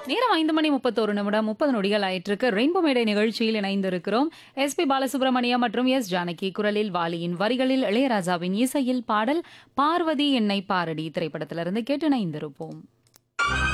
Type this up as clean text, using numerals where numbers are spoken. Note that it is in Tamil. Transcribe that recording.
நேரம் 5:31 30 நொடிகள் ஆயிட்டிருக்கு. ரெயின்போ மேடை நிகழ்ச்சியில் இணைந்திருக்கிறோம். எஸ்பி பாலசுப்ரமணியம் மற்றும் எஸ் ஜானகி குரலில் வாலியின் வரிகளில் இளையராஜாவின் இசையில் பாடல் பார்வதி என்னை பாரடி திரைப்படத்திலிருந்து கேட்டு இணைந்திருப்போம்.